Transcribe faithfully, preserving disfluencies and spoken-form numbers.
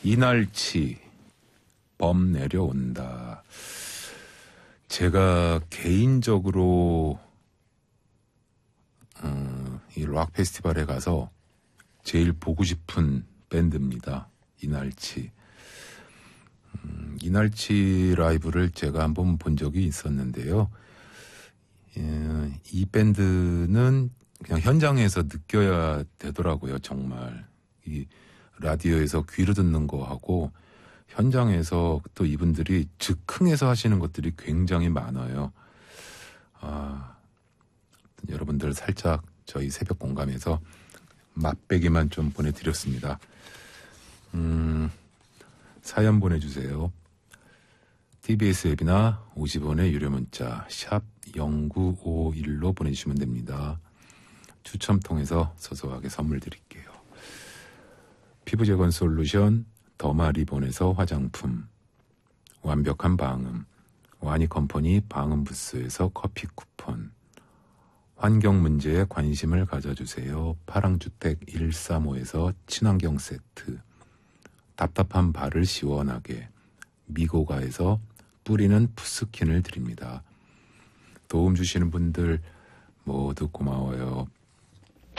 이날치 범 내려온다. 제가 개인적으로 어, 이 락 페스티벌에 가서 제일 보고 싶은 밴드입니다. 이날치. 음, 이날치 라이브를 제가 한번 본 적이 있었는데요. 예, 이 밴드는 그냥 현장에서 느껴야 되더라고요. 정말 이 라디오에서 귀로 듣는 거하고 현장에서 또 이분들이 즉흥해서 하시는 것들이 굉장히 많아요. 아, 여러분들 살짝 저희 새벽 공감에서 맛배기만 좀 보내드렸습니다. 음, 사연 보내주세요. 티비에스 앱이나 오십 원의 유료 문자 샵 공구오일로 보내주시면 됩니다. 추첨 통해서 소소하게 선물 드릴게요. 피부재건 솔루션 더마 리본에서 화장품, 완벽한 방음 와니컴퍼니 방음부스에서 커피 쿠폰, 환경 문제에 관심을 가져주세요. 파랑주택 일삼오에서 친환경 세트, 답답한 발을 시원하게 미고가에서 뿌리는 푸스킨을 드립니다. 도움 주시는 분들 모두 고마워요.